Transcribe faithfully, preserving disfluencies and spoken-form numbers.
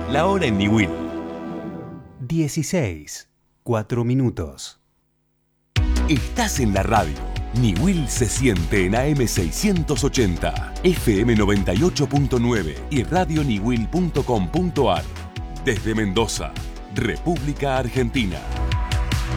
La hora en Niwil. dieciséis, cuatro minutos. Estás en la radio. Niwil se siente en A M seiscientos ochenta, F M noventa y ocho punto nueve y radio niwil punto com punto a r. Desde Mendoza, República Argentina.